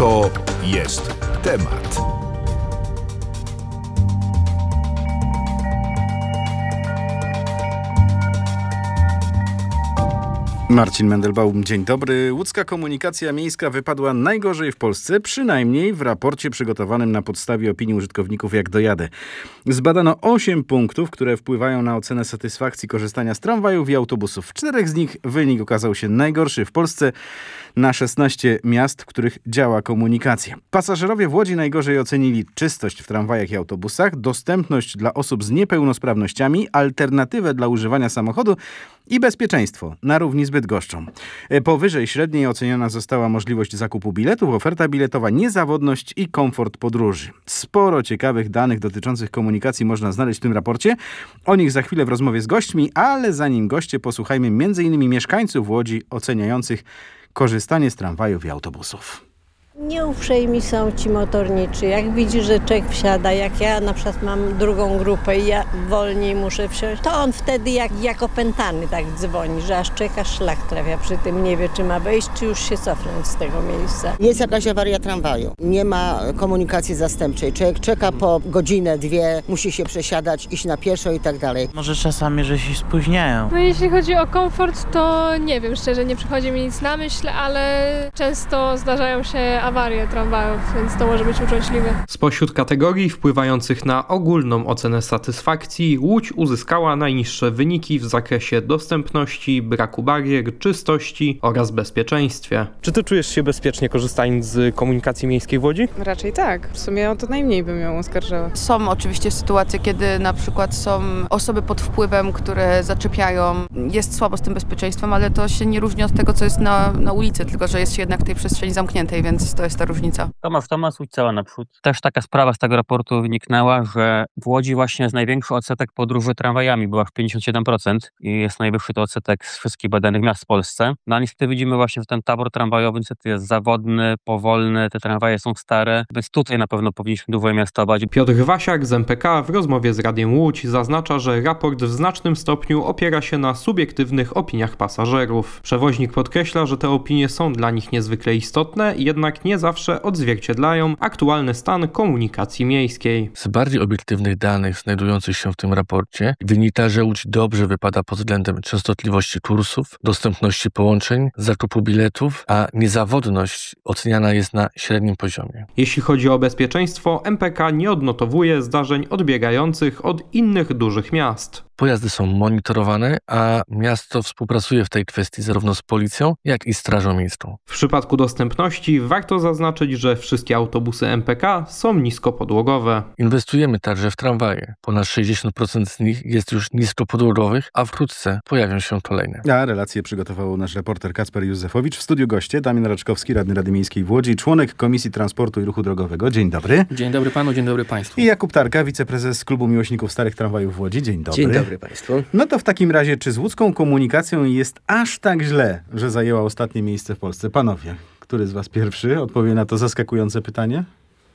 To jest temat. Marcin Mendelbaum, dzień dobry. Łódzka komunikacja miejska wypadła najgorzej w Polsce, przynajmniej w raporcie przygotowanym na podstawie opinii użytkowników Jak dojadę. Zbadano 8 punktów, które wpływają na ocenę satysfakcji korzystania z tramwajów i autobusów. W 4 z nich wynik okazał się najgorszy w Polsce na 16 miast, w których działa komunikacja. Pasażerowie w Łodzi najgorzej ocenili czystość w tramwajach i autobusach, dostępność dla osób z niepełnosprawnościami, alternatywę dla używania samochodu i bezpieczeństwo na równi z Bydgoszczą. Powyżej średniej oceniona została możliwość zakupu biletów, oferta biletowa, niezawodność i komfort podróży. Sporo ciekawych danych dotyczących komunikacji można znaleźć w tym raporcie. O nich za chwilę w rozmowie z gośćmi, ale zanim goście, posłuchajmy m.in. mieszkańców Łodzi oceniających korzystanie z tramwajów i autobusów. Nieuprzejmi są ci motorniczy. Jak widzi, że człowiek wsiada, jak ja na przykład mam drugą grupę i ja wolniej muszę wsiąść, to on wtedy jak opętany tak dzwoni, że aż czeka, szlak trafia przy tym, nie wie czy ma wejść, czy już się cofnąć z tego miejsca. Jest jakaś awaria tramwaju, nie ma komunikacji zastępczej, człowiek czeka po godzinę, 2, musi się przesiadać, iść na pieszo i tak dalej. Może czasami, że się spóźniają. No jeśli chodzi o komfort, to nie wiem, szczerze nie przychodzi mi nic na myśl, ale często zdarzają się awarie tramwajów, więc to może być uciążliwe. Spośród kategorii wpływających na ogólną ocenę satysfakcji Łódź uzyskała najniższe wyniki w zakresie dostępności, braku barier, czystości oraz bezpieczeństwie. Czy ty czujesz się bezpiecznie korzystając z komunikacji miejskiej w Łodzi? Raczej tak. W sumie o to najmniej bym ją oskarżała. Są oczywiście sytuacje, kiedy na przykład są osoby pod wpływem, które zaczepiają. Jest słabo z tym bezpieczeństwem, ale to się nie różni od tego, co jest na ulicy, tylko że jest się jednak w tej przestrzeni zamkniętej, więc to jest ta różnica. Tomasz, Łódź cała naprzód. Też taka sprawa z tego raportu wyniknęła, że w Łodzi właśnie jest największy odsetek podróży tramwajami, była w 57% i jest najwyższy to odsetek z wszystkich badanych miast w Polsce. No a niestety widzimy właśnie, że ten tabor tramwajowy niestety jest zawodny, powolny, te tramwaje są stare, więc tutaj na pewno powinniśmy dużo inwestować. Piotr Wasiak z MPK w rozmowie z Radiem Łódź zaznacza, że raport w znacznym stopniu opiera się na subiektywnych opiniach pasażerów. Przewoźnik podkreśla, że te opinie są dla nich niezwykle istotne, jednak nie zawsze odzwierciedlają aktualny stan komunikacji miejskiej. Z bardziej obiektywnych danych znajdujących się w tym raporcie wynika, że Łódź dobrze wypada pod względem częstotliwości kursów, dostępności połączeń, zakupu biletów, a niezawodność oceniana jest na średnim poziomie. Jeśli chodzi o bezpieczeństwo, MPK nie odnotowuje zdarzeń odbiegających od innych dużych miast. Pojazdy są monitorowane, a miasto współpracuje w tej kwestii zarówno z policją, jak i strażą miejską. W przypadku dostępności warto zaznaczyć, że wszystkie autobusy MPK są niskopodłogowe. Inwestujemy także w tramwaje. Ponad 60% z nich jest już niskopodłogowych, a wkrótce pojawią się kolejne. A relację przygotował nasz reporter Kacper Józefowicz. W studiu goście Damian Raczkowski, radny Rady Miejskiej w Łodzi, członek Komisji Transportu i Ruchu Drogowego. Dzień dobry. Dzień dobry panu, dzień dobry państwu. I Jakub Tarka, wiceprezes Klubu Miłośników Starych Tramwajów w Łodzi. Dzień dobry. Dzień dobry państwu. No to w takim razie, czy z łódzką komunikacją jest aż tak źle, że zajęła ostatnie miejsce w Polsce? Panowie, który z was pierwszy odpowie na to zaskakujące pytanie?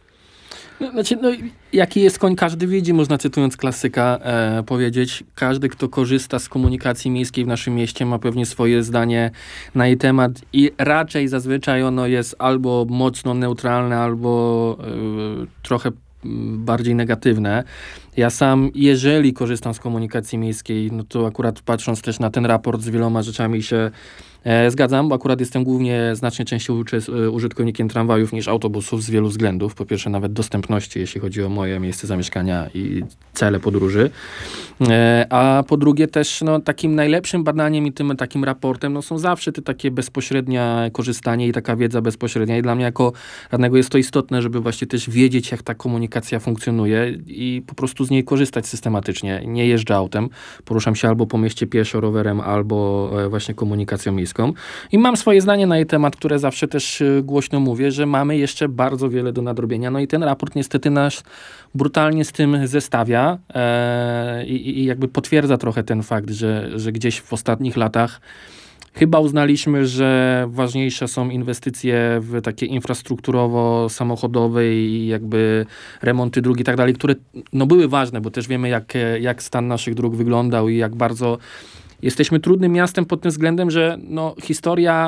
Jaki jest koń, każdy widzi, można cytując klasyka powiedzieć. Każdy, kto korzysta z komunikacji miejskiej w naszym mieście, ma pewnie swoje zdanie na jej temat i raczej zazwyczaj ono jest albo mocno neutralne, albo trochę bardziej negatywne. Ja sam, jeżeli korzystam z komunikacji miejskiej, no to akurat patrząc też na ten raport z wieloma rzeczami się zgadzam, bo akurat jestem głównie znacznie częściej użytkownikiem tramwajów niż autobusów z wielu względów. Po pierwsze nawet dostępności, jeśli chodzi o moje miejsce zamieszkania i cele podróży. A po drugie też takim najlepszym badaniem i tym takim raportem są zawsze te takie bezpośrednie korzystanie i taka wiedza bezpośrednia. I dla mnie jako radnego jest to istotne, żeby właśnie też wiedzieć, jak ta komunikacja funkcjonuje i po prostu z niej korzystać systematycznie. Nie jeżdżę autem, poruszam się albo po mieście pieszo, rowerem, albo właśnie komunikacją miejską. I mam swoje zdanie na jej temat, które zawsze też głośno mówię, że mamy jeszcze bardzo wiele do nadrobienia. No i ten raport niestety nas brutalnie z tym zestawia i jakby potwierdza trochę ten fakt, że gdzieś w ostatnich latach chyba uznaliśmy, że ważniejsze są inwestycje w takie infrastrukturowo-samochodowe i jakby remonty dróg i tak dalej, które były ważne, bo też wiemy jak stan naszych dróg wyglądał i jak bardzo jesteśmy trudnym miastem pod tym względem, że historia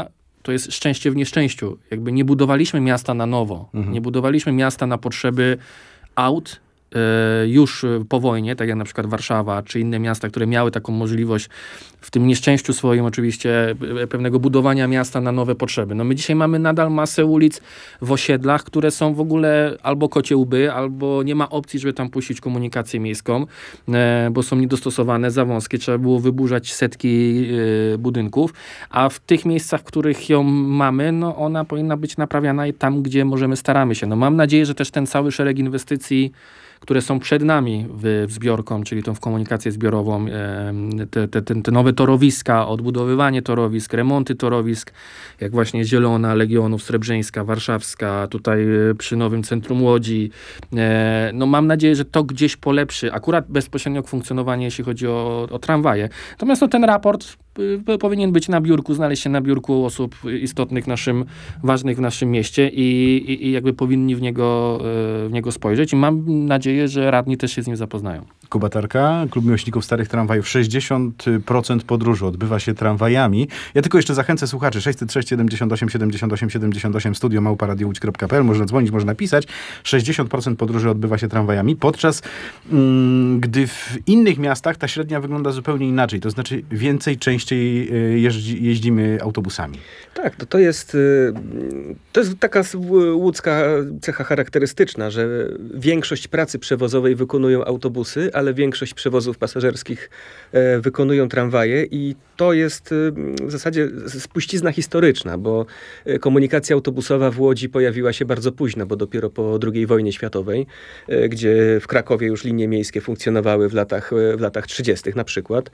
to jest szczęście w nieszczęściu. Jakby nie budowaliśmy miasta na nowo. Nie budowaliśmy miasta na potrzeby aut, już po wojnie, tak jak na przykład Warszawa, czy inne miasta, które miały taką możliwość w tym nieszczęściu swoim oczywiście pewnego budowania miasta na nowe potrzeby. No my dzisiaj mamy nadal masę ulic w osiedlach, które są w ogóle albo kocie łby, albo nie ma opcji, żeby tam puścić komunikację miejską, bo są niedostosowane, za wąskie, trzeba było wyburzać setki budynków, a w tych miejscach, w których ją mamy, no ona powinna być naprawiana i tam, gdzie możemy, staramy się. No mam nadzieję, że też ten cały szereg inwestycji, które są przed nami w zbiorką, czyli tą w komunikację zbiorową, te nowe torowiska, odbudowywanie torowisk, remonty torowisk, jak właśnie Zielona, Legionów, Srebrzeńska, Warszawska, tutaj przy nowym centrum Łodzi. No mam nadzieję, że to gdzieś polepszy akurat bezpośrednio funkcjonowanie, jeśli chodzi o tramwaje. Natomiast ten raport powinien być na biurku, znaleźć się na biurku osób istotnych ważnych w naszym mieście i jakby powinni w niego spojrzeć i mam nadzieję, że radni też się z nim zapoznają. Kuba Tarka, Klub Miłośników Starych Tramwajów. 60% podróży odbywa się tramwajami. Ja tylko jeszcze zachęcę słuchaczy. 606 78 78 78 studio@radiołódź.pl. Można dzwonić, można pisać. 60% podróży odbywa się tramwajami, podczas gdy w innych miastach ta średnia wygląda zupełnie inaczej. To znaczy częściej jeździmy autobusami. Tak, to jest taka łódzka cecha charakterystyczna, że większość pracy przewozowej wykonują autobusy, ale większość przewozów pasażerskich wykonują tramwaje i to jest w zasadzie spuścizna historyczna, bo komunikacja autobusowa w Łodzi pojawiła się bardzo późno, bo dopiero po II wojnie światowej, gdzie w Krakowie już linie miejskie funkcjonowały w latach 30. na przykład.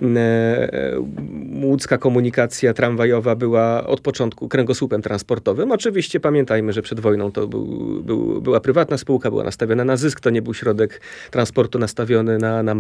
Łódzka komunikacja tramwajowa była od początku kręgosłupem transportowym. Oczywiście pamiętajmy, że przed wojną to była prywatna spółka, była nastawiona na zysk, to nie był środek transportu nastawiony na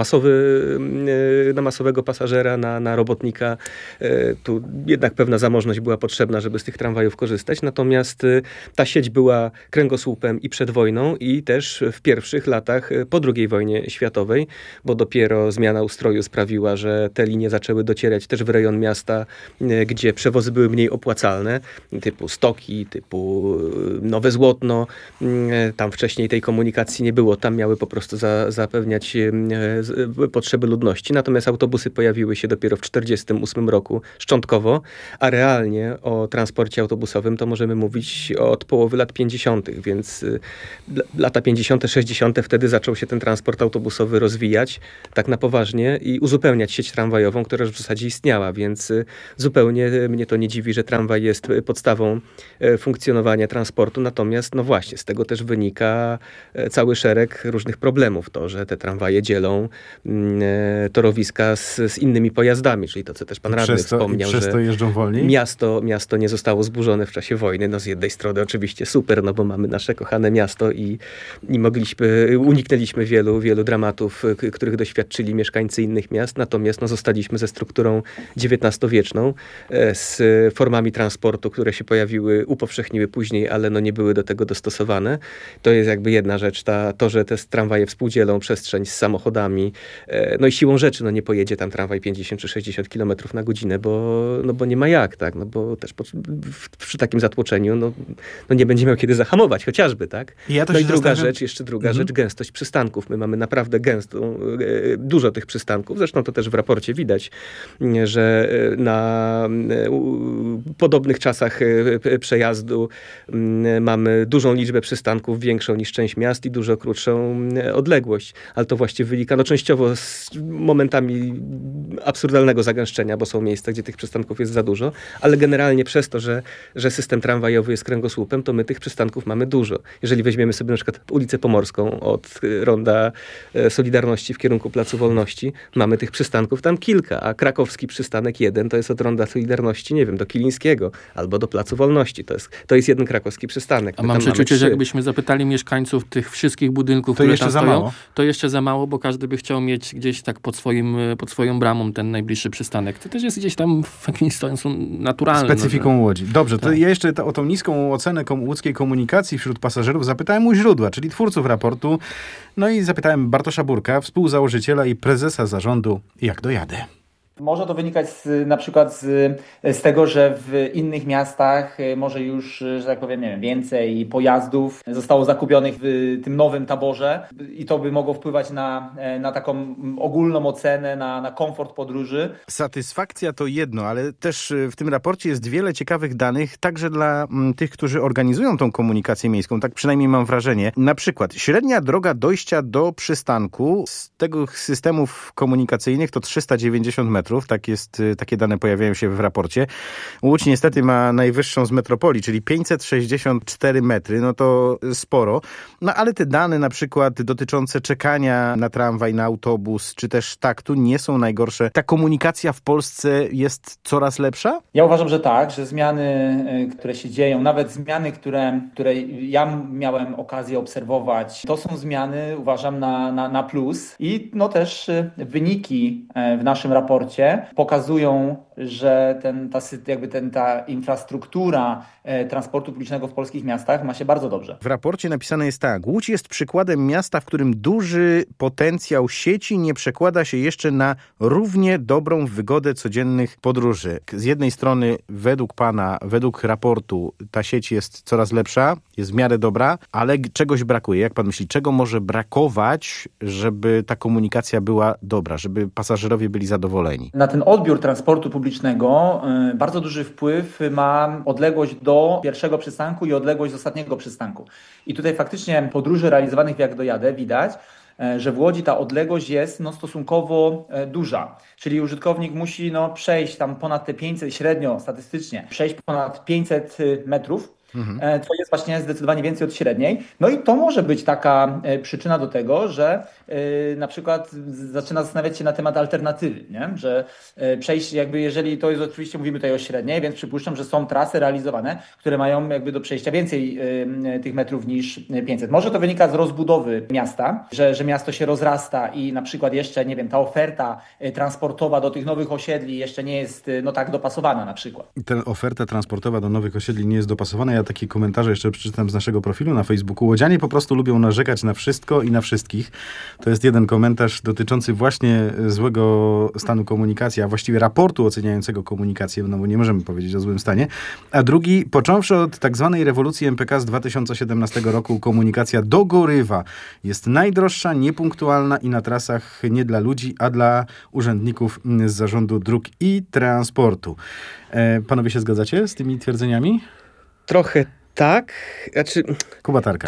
masowego pasażera, na robotnika. Tu jednak pewna zamożność była potrzebna, żeby z tych tramwajów korzystać. Natomiast ta sieć była kręgosłupem i przed wojną, i też w pierwszych latach po II wojnie światowej, bo dopiero zmiana ustroju sprawiła, że te linie zaczęły docierać też w rejon miasta, gdzie przewozy były mniej opłacalne, typu Stoki, typu Nowe Złotno. Tam wcześniej tej komunikacji nie było. Tam miały po prostu zapewniać potrzeby ludności. Natomiast autobusy pojawiły się dopiero w 1948 roku szczątkowo, a realnie o transporcie autobusowym to możemy mówić od połowy lat 50., więc lata 50., 60. wtedy zaczął się ten transport autobusowy rozwijać tak na poważnie i uzupełniać sieć tramwajową, która już w zasadzie istniała, więc zupełnie mnie to nie dziwi, że tramwaj jest podstawą funkcjonowania transportu. Natomiast no właśnie, z tego też wynika cały szereg różnych problemów. To, że te tramwaje dzielą torowiska z innymi pojazdami, czyli to, co też pan radny wspomniał, przez to jeżdżą wolniej? Miasto nie zostało zburzone w czasie wojny. No z jednej strony oczywiście super, no bo mamy nasze kochane miasto i uniknęliśmy wielu dramatów, których doświadczyli mieszkańcy innych miast, natomiast no, zostaliśmy ze strukturą XIX-wieczną, z formami transportu, które się pojawiły, upowszechniły później, ale no nie były do tego dostosowane. To jest jakby jedna rzecz, to, że te tramwaje współdzielą przestrzeń z samochodami, no i siłą rzeczy, no nie pojedzie tam tramwaj 50 czy 60 km na godzinę, bo nie ma jak, tak, no bo też przy takim zatłoczeniu, no nie będzie miał kiedy zahamować, chociażby, tak. No i druga rzecz, gęstość przystanków. My mamy naprawdę dużo tych przystanków, zresztą to też w raporcie widać, że na podobnych czasach przejazdu mamy dużą liczbę przystanków, większą niż część miast i dużo krótszą odległość. Ale to właściwie wynika częściowo z momentami absurdalnego zagęszczenia, bo są miejsca, gdzie tych przystanków jest za dużo, ale generalnie przez to, że system tramwajowy jest kręgosłupem, to my tych przystanków mamy dużo. Jeżeli weźmiemy sobie na przykład ulicę Pomorską od ronda Solidarności w kierunku Placu Wolności, mamy tych przystanków tam kilka, a krakowski przystanek jeden to jest od ronda Solidarności, nie wiem, do Kilińskiego albo do Placu Wolności. To jest jeden krakowski przystanek. A mam przeczucie, że jakbyśmy zapytali mieszkańców tych wszystkich budynków, które tam stoją, to jeszcze za mało, bo każdy by chciał mieć gdzieś tak pod swoją bramą ten najbliższy przystanek. To też jest gdzieś tam w jakimś sensu naturalne. Specyfiką Łodzi. Dobrze, to ja jeszcze o tą niską ocenę łódzkiej komunikacji wśród pasażerów zapytałem u źródła, czyli twórców raportu. No i zapytałem Bartosza Burka, współzałożyciela i prezesa zarządu Jak dojadę. Może to wynikać na przykład z tego, że w innych miastach może już, że tak powiem, nie wiem, więcej pojazdów zostało zakupionych w tym nowym taborze i to by mogło wpływać na taką ogólną ocenę, na komfort podróży. Satysfakcja to jedno, ale też w tym raporcie jest wiele ciekawych danych, także dla tych, którzy organizują tą komunikację miejską. Tak przynajmniej mam wrażenie. Na przykład średnia droga dojścia do przystanku z tego systemów komunikacyjnych to 390 metrów. Takie dane pojawiają się w raporcie. Łódź niestety ma najwyższą z metropolii, czyli 564 metry. No to sporo. No ale te dane na przykład dotyczące czekania na tramwaj, na autobus, czy też taktu nie są najgorsze. Ta komunikacja w Polsce jest coraz lepsza? Ja uważam, że tak, że zmiany, które się dzieją, nawet zmiany, które ja miałem okazję obserwować, to są zmiany, uważam, na plus. I no też wyniki w naszym raporcie pokazują, że ta infrastruktura transportu publicznego w polskich miastach ma się bardzo dobrze. W raporcie napisane jest tak: Łódź jest przykładem miasta, w którym duży potencjał sieci nie przekłada się jeszcze na równie dobrą wygodę codziennych podróży. Z jednej strony według raportu ta sieć jest coraz lepsza, jest w miarę dobra, ale czegoś brakuje. Jak pan myśli, czego może brakować, żeby ta komunikacja była dobra, żeby pasażerowie byli zadowoleni? Na ten odbiór transportu publicznego bardzo duży wpływ ma odległość do pierwszego przystanku i odległość do ostatniego przystanku. I tutaj faktycznie podróży realizowanych w Jak dojadę widać, że w Łodzi ta odległość jest stosunkowo duża. Czyli użytkownik musi przejść tam ponad te 500, średnio statystycznie, przejść ponad 500 metrów, co jest właśnie zdecydowanie więcej od średniej. No i to może być taka przyczyna do tego, że na przykład zaczyna zastanawiać się na temat alternatywy, nie? Że przejść jeżeli to jest, oczywiście mówimy tutaj o średniej, więc przypuszczam, że są trasy realizowane, które mają do przejścia więcej tych metrów niż 500. Może to wynika z rozbudowy miasta, że miasto się rozrasta i na przykład jeszcze, nie wiem, ta oferta transportowa do tych nowych osiedli jeszcze nie jest tak dopasowana na przykład. Ta oferta transportowa do nowych osiedli nie jest dopasowana. Ja takie komentarze jeszcze przeczytam z naszego profilu na Facebooku. Łodzianie po prostu lubią narzekać na wszystko i na wszystkich. To jest jeden komentarz dotyczący właśnie złego stanu komunikacji, a właściwie raportu oceniającego komunikację, bo nie możemy powiedzieć o złym stanie. A drugi, począwszy od tak zwanej rewolucji MPK z 2017 roku, komunikacja dogorywa. Jest najdroższa, niepunktualna i na trasach nie dla ludzi, a dla urzędników z Zarządu Dróg i Transportu. Panowie się zgadzacie z tymi twierdzeniami? Trochę tak. Kuba Tarka.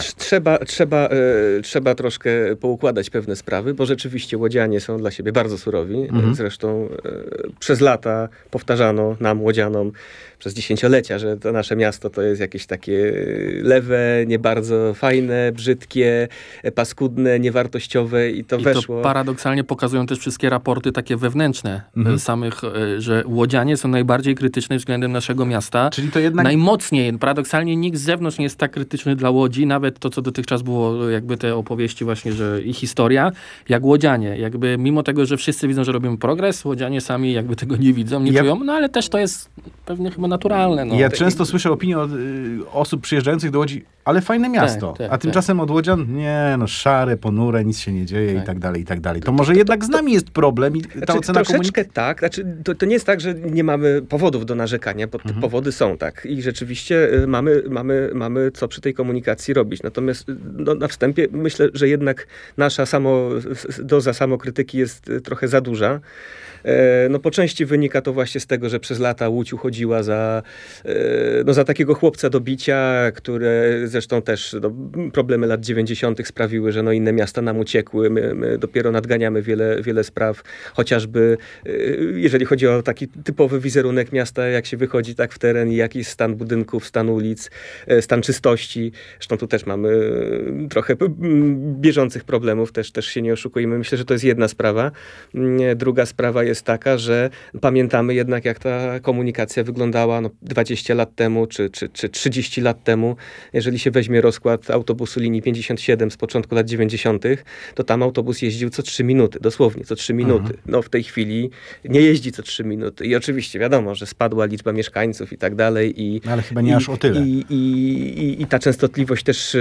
Trzeba troszkę poukładać pewne sprawy, bo rzeczywiście łodzianie są dla siebie bardzo surowi. Zresztą przez lata powtarzano nam, łodzianom, przez dziesięciolecia, że to nasze miasto to jest jakieś takie lewe, nie bardzo fajne, brzydkie, paskudne, niewartościowe i to weszło. To paradoksalnie pokazują też wszystkie raporty takie wewnętrzne samych, że łodzianie są najbardziej krytyczne względem naszego miasta. Czyli to jednak... Najmocniej, paradoksalnie nikt z zewnątrz nie jest tak krytyczny dla Łodzi, nawet to, co dotychczas było jakby te opowieści właśnie, że i historia, jak łodzianie. Jakby mimo tego, że wszyscy widzą, że robimy progres, łodzianie sami jakby tego nie widzą, nie czują, no ale też to jest pewnie chyba naturalne. No. Ja często słyszę opinię od osób przyjeżdżających do Łodzi, ale fajne miasto. A tymczasem od łodzian, szare, ponure, nic się nie dzieje i tak dalej, i tak dalej. To może jednak z nami jest problem i ta ocena troszeczkę tak. To nie jest tak, że nie mamy powodów do narzekania, bo te powody są, tak. I rzeczywiście mamy co przy tej komunikacji robić. Natomiast na wstępie myślę, że jednak nasza doza samokrytyki jest trochę za duża. Po części wynika to właśnie z tego, że przez lata Łódź uchodziła za takiego chłopca do bicia, które zresztą też problemy lat 90. sprawiły, że inne miasta nam uciekły. My dopiero nadganiamy wiele spraw, chociażby jeżeli chodzi o taki typowy wizerunek miasta, jak się wychodzi tak w teren i jaki jest stan budynków, stan ulic, stan czystości. Zresztą tu też mamy trochę bieżących problemów, też się nie oszukujemy. Myślę, że to jest jedna sprawa. Druga sprawa jest taka, że pamiętamy jednak, jak ta komunikacja wyglądała 20 lat temu, czy 30 lat temu. Jeżeli się weźmie rozkład autobusu linii 57 z początku lat 90., to tam autobus jeździł co 3 minuty, dosłownie co 3 minuty. No w tej chwili nie jeździ co 3 minuty. I oczywiście wiadomo, że spadła liczba mieszkańców i tak dalej. Ale chyba nie aż o tyle. I ta częstotliwość też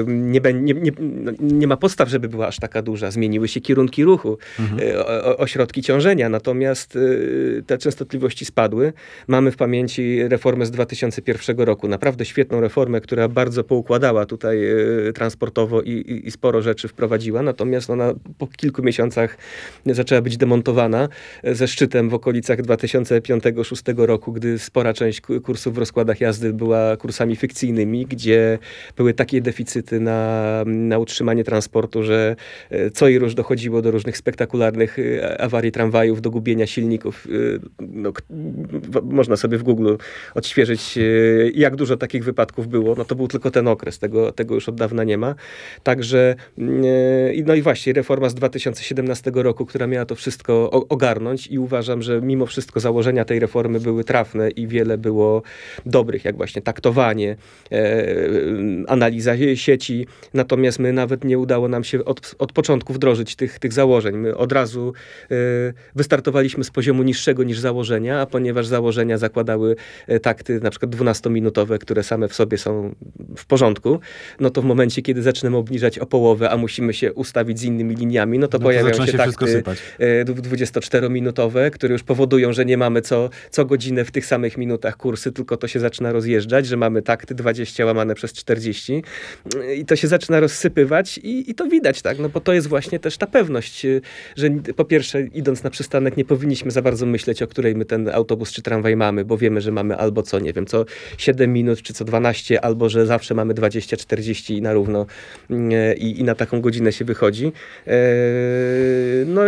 nie ma podstaw, żeby była aż taka duża. Zmieniły się kierunki ruchu, ośrodki ciążenia, natomiast te częstotliwości spadły. Mamy w pamięci reformę z 2001 roku. Naprawdę świetną reformę, która bardzo poukładała tutaj transportowo i sporo rzeczy wprowadziła. Natomiast ona po kilku miesiącach zaczęła być demontowana ze szczytem w okolicach 2005-2006 roku, gdy spora część kursów w rozkładach jazdy była kursami fikcyjnymi, gdzie były takie deficyty na utrzymanie transportu, że co i róż dochodziło do różnych spektakularnych awarii tramwajów, do gubienia silników. No, można sobie w Google odświeżyć, jak dużo takich wypadków było. No to był tylko ten okres, tego już od dawna nie ma. Także, no i właśnie reforma z 2017 roku, która miała to wszystko ogarnąć i uważam, że mimo wszystko założenia tej reformy były trafne i wiele było dobrych, jak właśnie taktowanie, analiza sieci. Natomiast my nawet nie udało nam się od początku wdrożyć tych założeń. My od razu wystartowaliśmy z poziomu niższego niż założenia, a ponieważ założenia zakładały takty na przykład 12-minutowe, które same w sobie są w porządku, no to w momencie, kiedy zaczynamy obniżać o połowę, a musimy się ustawić z innymi liniami, no to pojawiają się takty 24-minutowe, które już powodują, że nie mamy co godzinę w tych samych minutach kursy, tylko to się zaczyna rozjeżdżać, że mamy takty 20 łamane przez 40 i to się zaczyna rozsypywać i to widać, tak, no bo to jest właśnie też ta pewność, że po pierwsze, idąc na przystanek, nie powinniśmy za bardzo myśleć, o której my ten autobus czy tramwaj mamy, bo wiemy, że mamy albo co 7 minut, czy co 12, albo że zawsze mamy 20-40 i na równo i na taką godzinę się wychodzi. No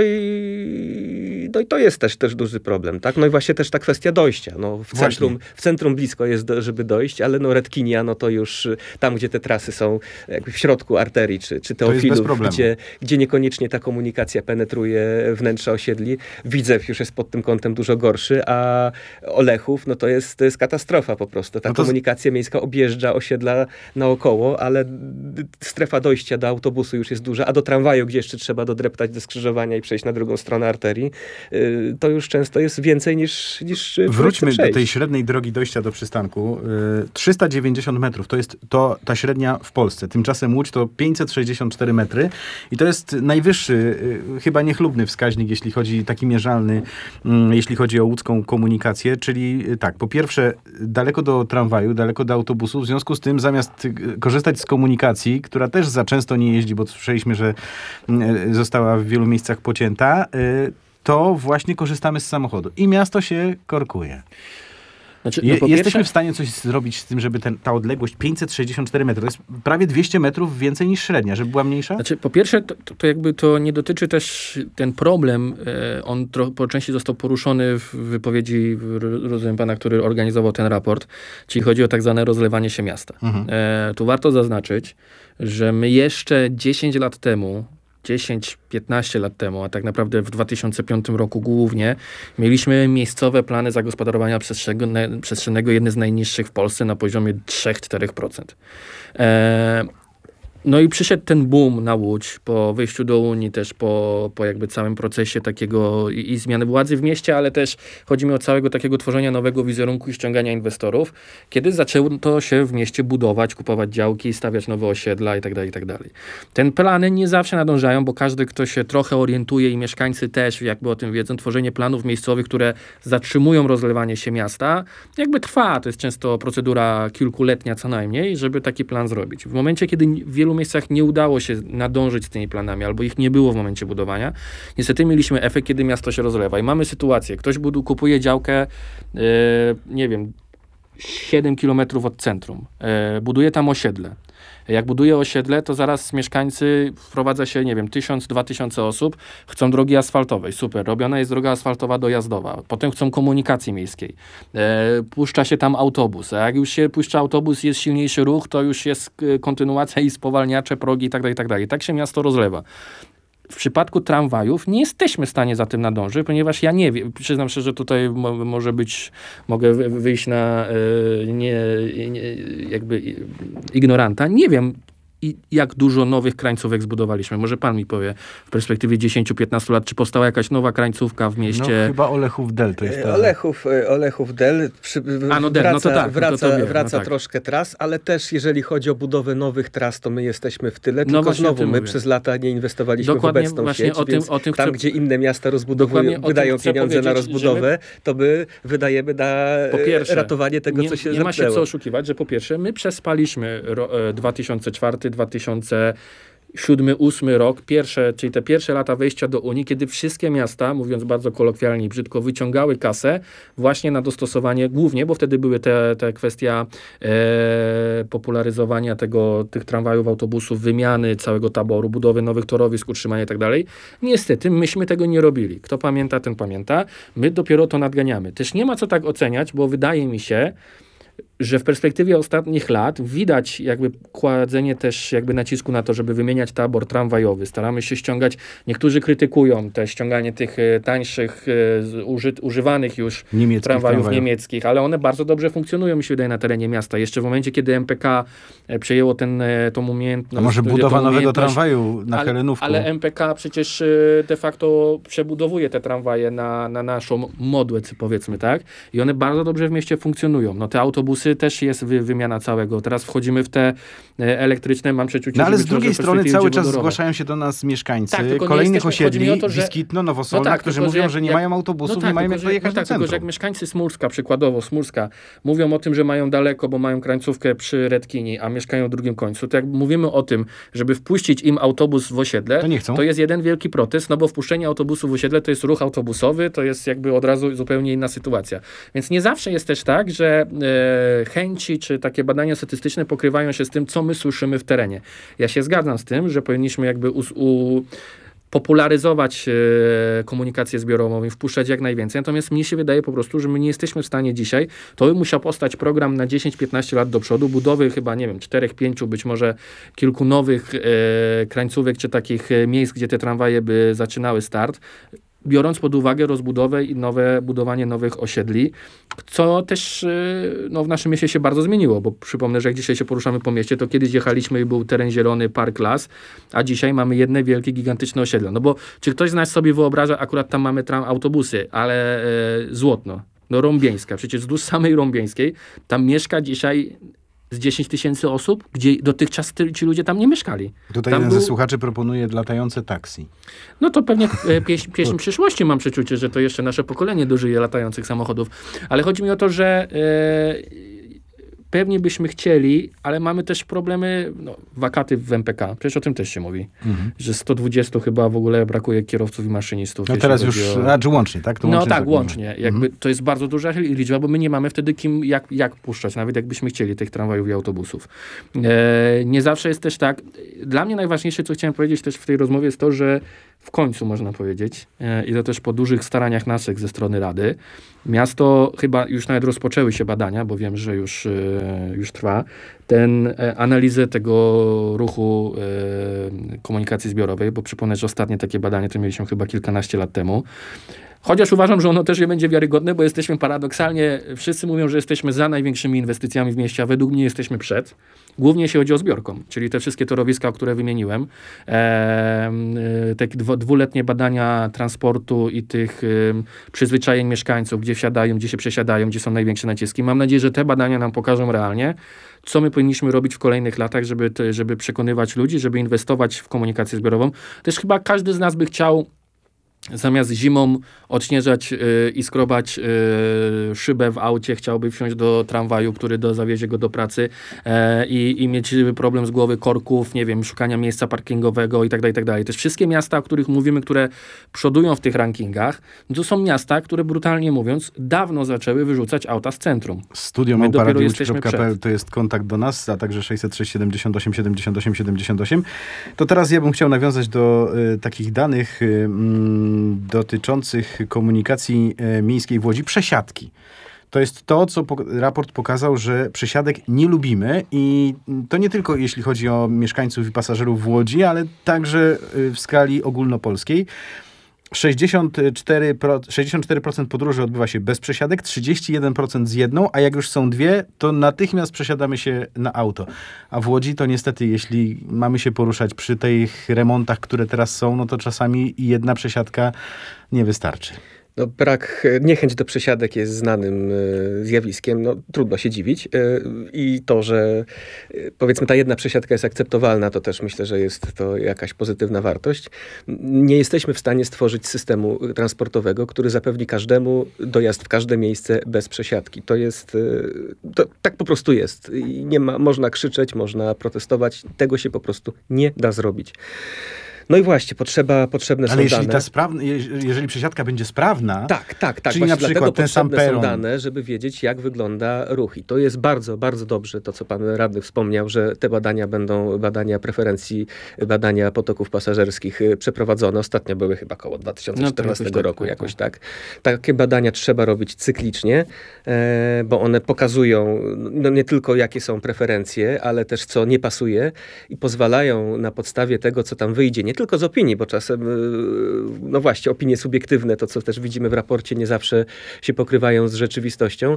i to jest też duży problem, tak? No i właśnie też ta kwestia dojścia. No w centrum blisko jest, żeby dojść, ale no Redkinia, no to już tam, gdzie te trasy są jakby w środku arterii, czy Teofilów, gdzie niekoniecznie ta komunikacja penetruje wnętrza osiedli. Widzew już jest pod tym kątem dużo gorszy, a Olechów, no to jest katastrofa po prostu. Ta komunikacja miejska objeżdża osiedla naokoło, ale strefa dojścia do autobusu już jest duża, a do tramwaju, gdzie jeszcze trzeba dodreptać do skrzyżowania i przejść na drugą stronę arterii, to już często jest więcej niż Wróćmy do tej średniej drogi dojścia do przystanku. 390 metrów to jest ta średnia w Polsce. Tymczasem Łódź to 564 metry i to jest najwyższy, chyba niechlubny wskaźnik, jeśli chodzi, taki mierzalny, jeśli chodzi o łódzką komunikację, czyli tak, po pierwsze daleko do tramwaju, daleko do autobusu, w związku z tym zamiast korzystać z komunikacji, która też za często nie jeździ, bo słyszeliśmy, że została w wielu miejscach pocięta, to właśnie korzystamy z samochodu. I miasto się korkuje. Znaczy, jesteśmy w stanie coś zrobić z tym, żeby ta odległość 564 metry, to jest prawie 200 metrów więcej niż średnia, żeby była mniejsza? Znaczy, po pierwsze, to jakby to nie dotyczy też ten problem, on po części został poruszony w wypowiedzi, rozumiem pana, który organizował ten raport, czyli chodzi o tak zwane rozlewanie się miasta. Tu warto zaznaczyć, że my jeszcze 10 lat temu, 10-15 lat temu, a tak naprawdę w 2005 roku głównie, mieliśmy miejscowe plany zagospodarowania przestrzennego, jedne z najniższych w Polsce na poziomie 3-4%. No i przyszedł ten boom na Łódź po wyjściu do Unii, też po jakby całym procesie takiego i zmiany władzy w mieście, ale też chodzi mi o całego takiego tworzenia nowego wizerunku i ściągania inwestorów, kiedy zaczęło to się w mieście budować, kupować działki, stawiać nowe osiedla itd., itd. Te plany nie zawsze nadążają, bo każdy, kto się trochę orientuje i mieszkańcy też jakby o tym wiedzą, tworzenie planów miejscowych, które zatrzymują rozlewanie się miasta, jakby trwa. To jest często procedura kilkuletnia co najmniej, żeby taki plan zrobić. W momencie, kiedy w wielu miejscach nie udało się nadążyć z tymi planami, albo ich nie było w momencie budowania, niestety mieliśmy efekt, kiedy miasto się rozlewa. I mamy sytuację, ktoś kupuje działkę, 7 kilometrów od centrum, buduje tam osiedle. Jak buduje osiedle, to zaraz mieszkańcy, wprowadza się, 1000-2000 osób, chcą drogi asfaltowej. Super, robiona jest droga asfaltowa dojazdowa. Potem chcą komunikacji miejskiej. Puszcza się tam autobus. A jak już się puszcza autobus, jest silniejszy ruch, to już jest kontynuacja i spowalniacze, progi itd., itd. Tak się miasto rozlewa. w przypadku tramwajów nie jesteśmy w stanie za tym nadążyć, ponieważ ja nie wiem, przyznam szczerze, że tutaj mogę wyjść na jakby ignoranta. Nie wiem, jak dużo nowych krańcówek zbudowaliśmy. Może pan mi powie w perspektywie 10-15 lat, czy powstała jakaś nowa krańcówka w mieście? No chyba Olechów-Del to jest ta... Olechów-Del wraca troszkę tras, ale też jeżeli chodzi o budowę nowych tras, to my jesteśmy w tyle, tylko znowu my przez lata nie inwestowaliśmy w obecną sieć, więc tam, gdzie inne miasta wydają pieniądze na rozbudowę, to my wydajemy na ratowanie tego, co się zamknęło. Nie ma się co oszukiwać, że po pierwsze my przespaliśmy 2004, 2007-2008 rok, czyli te pierwsze lata wejścia do Unii, kiedy wszystkie miasta, mówiąc bardzo kolokwialnie i brzydko, wyciągały kasę właśnie na dostosowanie, głównie, bo wtedy były te kwestia popularyzowania tych tramwajów, autobusów, wymiany całego taboru, budowy nowych torowisk, utrzymania i tak dalej. Niestety, myśmy tego nie robili. Kto pamięta, ten pamięta. My dopiero to nadganiamy. Też nie ma co tak oceniać, bo wydaje mi się, że w perspektywie ostatnich lat widać jakby kładzenie też jakby nacisku na to, żeby wymieniać tabor tramwajowy. Staramy się ściągać, niektórzy krytykują te ściąganie tych tańszych, używanych już tramwajów niemieckich, ale one bardzo dobrze funkcjonują, mi się wydaje, na terenie miasta. Jeszcze w momencie, kiedy MPK przejęło tą umiejętność... A może budowa nowego tramwaju na Helenówku? Ale MPK przecież de facto przebudowuje te tramwaje na naszą modłę, powiedzmy, tak? I one bardzo dobrze w mieście funkcjonują. No te autobusy też jest wymiana całego. Teraz wchodzimy w te elektryczne, mam przeczucie, no ale z drugiej strony cały czas zgłaszają się do nas mieszkańcy kolejnych osiedli, Wiskitno, Nowosolna, którzy mówią, że nie mają autobusów, nie mają jak dojechać do centrum. Tylko że jak mieszkańcy Smurska, przykładowo Smurska, mówią o tym, że mają daleko, bo mają krańcówkę przy Redkini, a mieszkają w drugim końcu, to jak mówimy o tym, żeby wpuścić im autobus w osiedle, to jest jeden wielki protest, no bo wpuszczenie autobusu w osiedle to jest ruch autobusowy, to jest jakby od razu zupełnie inna sytuacja. Więc nie zawsze jest też tak, że chęci czy takie badania statystyczne pokrywają się z tym, co my słyszymy w terenie. Ja się zgadzam z tym, że powinniśmy jakby popularyzować komunikację zbiorową i wpuszczać jak najwięcej. Natomiast mnie się wydaje po prostu, że my nie jesteśmy w stanie dzisiaj, to by musiał powstać program na 10-15 lat do przodu, budowy chyba, 4-5, być może kilku nowych krańcówek czy takich miejsc, gdzie te tramwaje by zaczynały start, biorąc pod uwagę rozbudowę i budowanie nowych osiedli, co też w naszym mieście się bardzo zmieniło, bo przypomnę, że jak dzisiaj się poruszamy po mieście, to kiedyś jechaliśmy i był teren zielony, park, las, a dzisiaj mamy jedne wielkie, gigantyczne osiedle. No bo czy ktoś z nas sobie wyobraża, akurat tam mamy autobusy, ale Złotno, Rąbieńska, przecież wzdłuż samej Rąbieńskiej, tam mieszka dzisiaj z 10 000 osób, gdzie dotychczas ci ludzie tam nie mieszkali. Tutaj jeden ze słuchaczy proponuje latające taksi. No to pewnie pieśń przyszłości, mam przeczucie, że to jeszcze nasze pokolenie dożyje latających samochodów. Ale chodzi mi o to, że pewnie byśmy chcieli, ale mamy też problemy, wakaty w MPK. Przecież o tym też się mówi, że 120 chyba w ogóle brakuje kierowców i maszynistów. No teraz już, łącznie, tak? To łącznie. Jakby to jest bardzo duża liczba, bo my nie mamy wtedy jak puszczać, nawet jakbyśmy chcieli tych tramwajów i autobusów. Nie zawsze jest też tak. Dla mnie najważniejsze, co chciałem powiedzieć też w tej rozmowie, jest to, że w końcu można powiedzieć, i to też po dużych staraniach naszych ze strony Rady, miasto chyba już nawet rozpoczęły się badania, bo wiem, że już trwa, analizę tego ruchu komunikacji zbiorowej, bo przypomnę, że ostatnie takie badanie to mieliśmy chyba kilkanaście lat temu. Chociaż uważam, że ono też nie będzie wiarygodne, bo jesteśmy paradoksalnie, wszyscy mówią, że jesteśmy za największymi inwestycjami w mieście, a według mnie jesteśmy przed. Głównie jeśli chodzi o zbiorką, czyli te wszystkie torowiska, które wymieniłem. Te dwuletnie badania transportu i tych przyzwyczajeń mieszkańców, gdzie wsiadają, gdzie się przesiadają, gdzie są największe naciski. Mam nadzieję, że te badania nam pokażą realnie, co my powinniśmy robić w kolejnych latach, żeby przekonywać ludzi, żeby inwestować w komunikację zbiorową. Też chyba każdy z nas by chciał zamiast zimą odśnieżać i skrobać szybę w aucie, chciałby wsiąść do tramwaju, który zawiezie go do pracy i mieć problem z głowy korków, szukania miejsca parkingowego i tak dalej. Też wszystkie miasta, o których mówimy, które przodują w tych rankingach, to są miasta, które brutalnie mówiąc dawno zaczęły wyrzucać auta z centrum. studio@radiowłódź.pl to jest kontakt do nas, a także 606 78 78 78. To teraz ja bym chciał nawiązać do takich danych dotyczących komunikacji miejskiej w Łodzi, przesiadki. to jest to, co raport pokazał, że przesiadek nie lubimy i to nie tylko jeśli chodzi o mieszkańców i pasażerów w Łodzi, ale także w skali ogólnopolskiej. 64% podróży odbywa się bez przesiadek, 31% z jedną, a jak już są dwie, to natychmiast przesiadamy się na auto. A w Łodzi to niestety, jeśli mamy się poruszać przy tych remontach, które teraz są, no to czasami jedna przesiadka nie wystarczy. No, niechęć do przesiadek jest znanym zjawiskiem. No, trudno się dziwić. I to, że powiedzmy ta jedna przesiadka jest akceptowalna, to też myślę, że jest to jakaś pozytywna wartość. Nie jesteśmy w stanie stworzyć systemu transportowego, który zapewni każdemu dojazd w każde miejsce bez przesiadki. Tak po prostu jest. I nie ma, można krzyczeć, można protestować. Tego się po prostu nie da zrobić. No i właśnie, potrzebne są dane. Jeżeli przesiadka będzie sprawna, tak. Czyli na przykład ten sam peron. Są dane, żeby wiedzieć, jak wygląda ruch. I to jest bardzo, bardzo dobrze, to co pan radny wspomniał, że te badania będą, badania preferencji, badania potoków pasażerskich przeprowadzone. Ostatnio były chyba około 2014 roku, jakoś tak. Takie badania trzeba robić cyklicznie, bo one pokazują nie tylko jakie są preferencje, ale też co nie pasuje i pozwalają na podstawie tego, co tam wyjdzie, nie tylko z opinii, bo czasem, no właśnie, opinie subiektywne, to co też widzimy w raporcie, nie zawsze się pokrywają z rzeczywistością.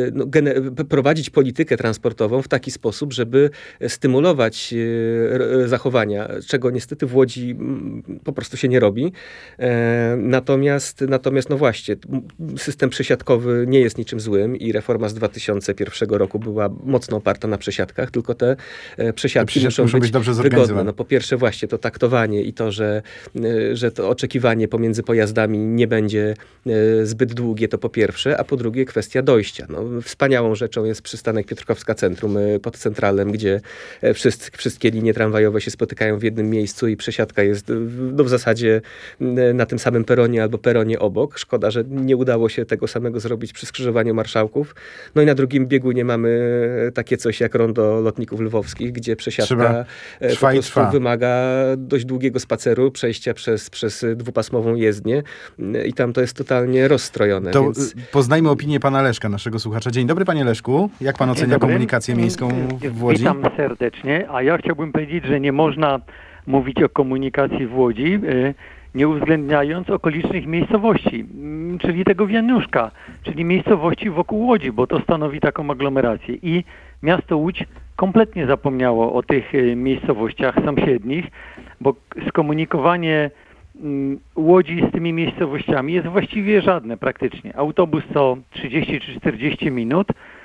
Prowadzić politykę transportową w taki sposób, żeby stymulować zachowania, czego niestety w Łodzi po prostu się nie robi. Natomiast no właśnie, system przesiadkowy nie jest niczym złym i reforma z 2001 roku była mocno oparta na przesiadkach, tylko te przesiadki muszą być dobrze wygodne. No po pierwsze właśnie to taktowanie i to, że to oczekiwanie pomiędzy pojazdami nie będzie zbyt długie, to po pierwsze, a po drugie kwestia dojścia. No, wspaniałą rzeczą jest przystanek Piotrkowska Centrum pod Centralem, gdzie wszystkie linie tramwajowe się spotykają w jednym miejscu i przesiadka jest w zasadzie na tym samym peronie albo peronie obok. Szkoda, że nie udało się tego samego zrobić przy skrzyżowaniu Marszałków. No i na drugim biegunie mamy takie coś jak rondo lotników lwowskich, gdzie przesiadka po prostu wymaga dość długiego spaceru, przejścia przez dwupasmową jezdnię i tam to jest totalnie rozstrojone. To poznajmy opinię pana Leszka, naszego słuchacza. Dzień dobry, panie Leszku. Jak pan ocenia komunikację miejską w Łodzi? Witam serdecznie, a ja chciałbym powiedzieć, że nie można mówić o komunikacji w Łodzi, nie uwzględniając okolicznych miejscowości, czyli tego Wianuszka, czyli miejscowości wokół Łodzi, bo to stanowi taką aglomerację. I miasto Łódź kompletnie zapomniało o tych miejscowościach sąsiednich, bo skomunikowanie Łodzi z tymi miejscowościami jest właściwie żadne praktycznie. Autobus co 30 czy 40 minut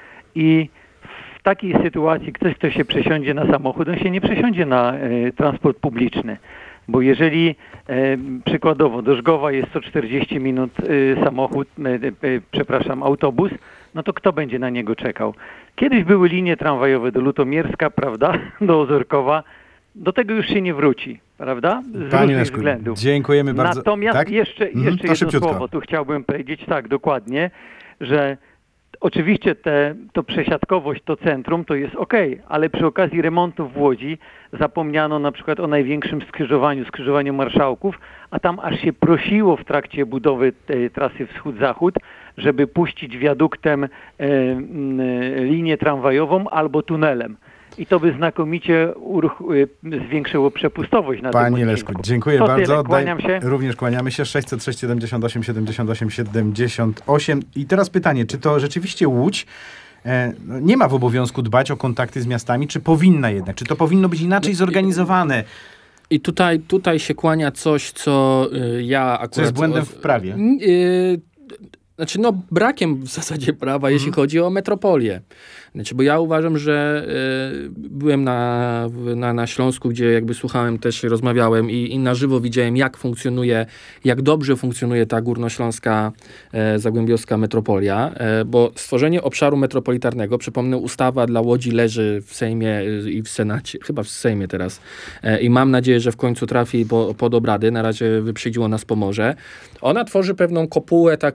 i w takiej sytuacji ktoś, kto się przesiądzie na samochód, on się nie przesiądzie na transport publiczny. Bo jeżeli przykładowo do Żgowa jest co 40 minut autobus, no to kto będzie na niego czekał? Kiedyś były linie tramwajowe do Lutomierska, prawda, do Ozorkowa. Do tego już się nie wróci, prawda? Z różnych względów. Dziękujemy bardzo. Natomiast tak? jeszcze jedno słowo tu chciałbym powiedzieć, tak, dokładnie, że oczywiście to przesiadkowość, to centrum to jest okej, ale przy okazji remontów w Łodzi zapomniano na przykład o największym skrzyżowaniu Marszałków, a tam aż się prosiło w trakcie budowy tej trasy wschód-zachód, żeby puścić wiaduktem linię tramwajową albo tunelem. I to by znakomicie zwiększyło przepustowość na tym odcinku. Panie Leszku, dziękuję bardzo. Kłaniam się. Również kłaniamy się. 606 78 78 78. I teraz pytanie, czy to rzeczywiście Łódź nie ma w obowiązku dbać o kontakty z miastami, czy powinna jednak? Czy to powinno być inaczej zorganizowane? I tutaj się kłania coś, co ja akurat... Co jest błędem w prawie? Znaczy, brakiem w zasadzie prawa, jeśli chodzi o metropolię. Znaczy, bo ja uważam, że byłem na Śląsku, gdzie jakby słuchałem też, rozmawiałem i na żywo widziałem, jak dobrze funkcjonuje ta górnośląska, zagłębiowska metropolia, bo stworzenie obszaru metropolitarnego, przypomnę, ustawa dla Łodzi leży w Sejmie i w Senacie, chyba w Sejmie teraz, i mam nadzieję, że w końcu trafi pod obrady, na razie wyprzedziło nas Pomorze. Ona tworzy pewną kopułę taką,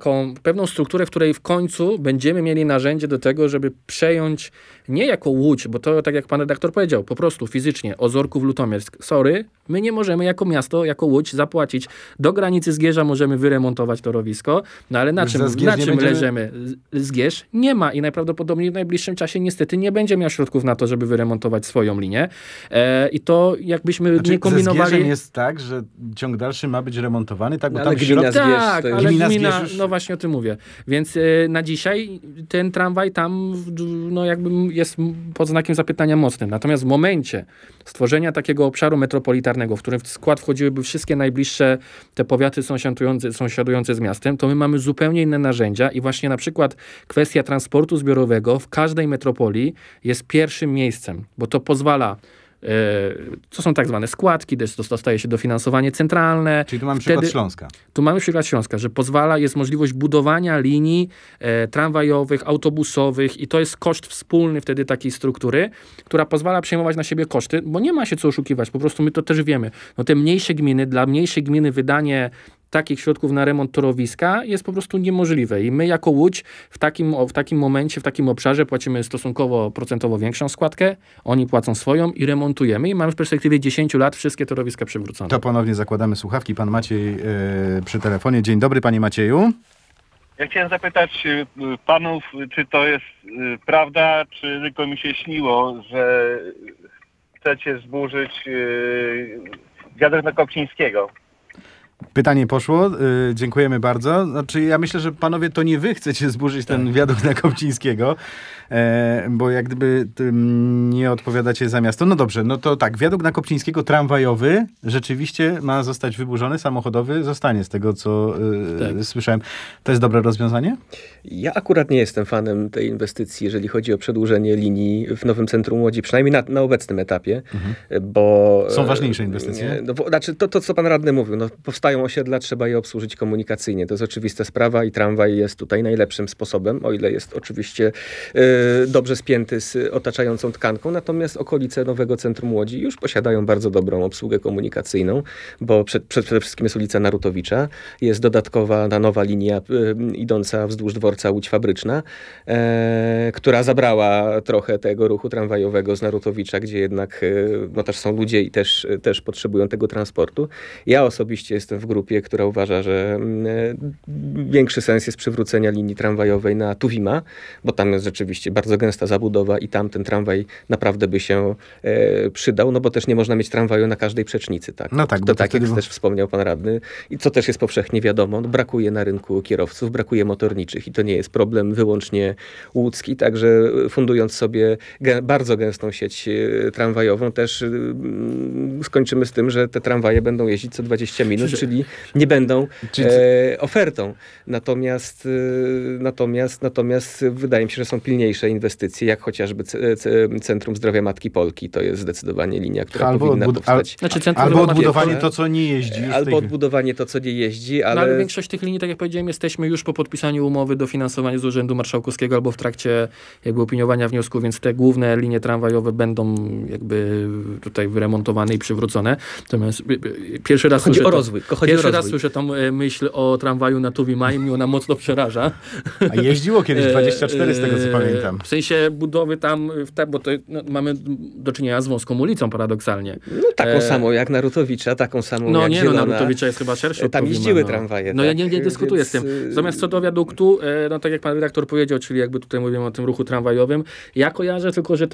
pewną strukturę, w której w końcu będziemy mieli narzędzie do tego, żeby przejąć nie jako Łódź, bo to tak jak pan redaktor powiedział, po prostu fizycznie Ozorków, Lutomiersk. Sorry, my nie możemy jako miasto, jako Łódź zapłacić. Do granicy Zgierza możemy wyremontować torowisko, no ale na czym leżymy? Zgierz nie ma i najprawdopodobniej w najbliższym czasie niestety nie będzie miał środków na to, żeby wyremontować swoją linię. I to jakbyśmy nie kombinowali... Ze Zgierzem jest tak, że ciąg dalszy ma być remontowany, tak? Bo ale tam gmina Zgierz, tak, ale gmina, Zgierz już... no właśnie o tym mówię. Więc na dzisiaj ten tramwaj tam no jakby jest pod znakiem zapytania mocnym. Natomiast w momencie stworzenia takiego obszaru metropolitarnego, w którym w skład wchodziłyby wszystkie najbliższe te powiaty sąsiadujące z miastem, to my mamy zupełnie inne narzędzia i właśnie na przykład kwestia transportu zbiorowego w każdej metropolii jest pierwszym miejscem, bo to pozwala to są tak zwane składki, dostaje się dofinansowanie centralne. Czyli tu mamy przykład Śląska. Tu mamy przykład Śląska, że jest możliwość budowania linii tramwajowych, autobusowych i to jest koszt wspólny wtedy takiej struktury, która pozwala przejmować na siebie koszty, bo nie ma się co oszukiwać, po prostu my to też wiemy. No te mniejsze gminy, dla mniejszej gminy wydanie takich środków na remont torowiska jest po prostu niemożliwe. I my jako Łódź w takim momencie, w takim obszarze płacimy stosunkowo procentowo większą składkę, oni płacą swoją i remontujemy i mamy w perspektywie 10 lat wszystkie torowiska przywrócone. To ponownie zakładamy słuchawki. Pan Maciej przy telefonie. Dzień dobry, panie Macieju. Ja chciałem zapytać panów, czy to jest prawda, czy tylko mi się śniło, że chcecie zburzyć wiadukt na Kopcińskiego. Pytanie poszło. Dziękujemy bardzo. Znaczy, ja myślę, że panowie, to nie wy chcecie zburzyć ten wiadukt na Kopcińskiego, bo jak gdyby nie odpowiadacie za miasto. No dobrze, no to tak, wiadukt na Kopcińskiego tramwajowy rzeczywiście ma zostać wyburzony, samochodowy zostanie, z tego co słyszałem. To jest dobre rozwiązanie? Ja akurat nie jestem fanem tej inwestycji, jeżeli chodzi o przedłużenie linii w nowym centrum Łodzi, przynajmniej na obecnym etapie, bo... Są ważniejsze inwestycje? Znaczy, to co pan radny mówił, no, powstają osiedla, trzeba je obsłużyć komunikacyjnie. To jest oczywista sprawa i tramwaj jest tutaj najlepszym sposobem, o ile jest oczywiście dobrze spięty z otaczającą tkanką, natomiast okolice nowego centrum Łodzi już posiadają bardzo dobrą obsługę komunikacyjną, bo przede wszystkim jest ulica Narutowicza, jest dodatkowa nowa linia idąca wzdłuż dworca Łódź Fabryczna, która zabrała trochę tego ruchu tramwajowego z Narutowicza, gdzie jednak no, też są ludzie i też potrzebują tego transportu. Ja osobiście jestem w grupie, która uważa, że większy sens jest przywrócenia linii tramwajowej na Tuwima, bo tam jest rzeczywiście bardzo gęsta zabudowa i tam ten tramwaj naprawdę by się przydał, no bo też nie można mieć tramwaju na każdej przecznicy. Tak? No tak, to tak jak też wspomniał pan radny i co też jest powszechnie wiadomo, no brakuje na rynku kierowców, brakuje motorniczych i to nie jest problem wyłącznie łódzki, także fundując sobie bardzo gęstą sieć tramwajową też skończymy z tym, że te tramwaje będą jeździć co 20 minut, czyli nie będą ofertą. Natomiast wydaje mi się, że są pilniejsze inwestycje, jak chociażby Centrum Zdrowia Matki Polki. To jest zdecydowanie linia, która powinna powstać. Albo odbudowanie to, co nie jeździ. Albo odbudowanie to, co nie jeździ, ale... No, ale większość tych linii, tak jak powiedziałem, jesteśmy już po podpisaniu umowy dofinansowania z Urzędu Marszałkowskiego albo w trakcie jakby opiniowania wniosku, więc te główne linie tramwajowe będą jakby tutaj wyremontowane i przywrócone. Natomiast pierwszy raz słyszę tą myśl o tramwaju na Tuwima i mnie ona mocno przeraża. A jeździło kiedyś 24 z tego, co pamiętam. W sensie budowy tam, bo to mamy do czynienia z wąską ulicą paradoksalnie. No taką samą jak Narutowicza, taką samą jak Zielona. Narutowicza jest chyba szersza od Tam Tuwima, jeździły tramwaje. No ja nie dyskutuję z tym. Natomiast co do wiaduktu, no tak jak pan redaktor powiedział, czyli jakby tutaj mówimy o tym ruchu tramwajowym, ja kojarzę tylko, że to